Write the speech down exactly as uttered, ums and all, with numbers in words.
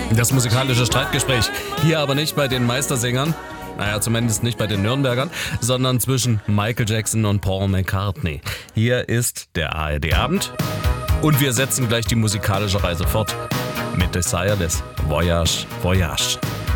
Das musikalische Streitgespräch. Hier aber nicht bei den Meistersängern, naja, zumindest nicht bei den Nürnbergern, sondern zwischen Michael Jackson und Paul McCartney. Hier ist der A R D-Abend und wir setzen gleich die musikalische Reise fort mit Desireless Voyage, Voyage.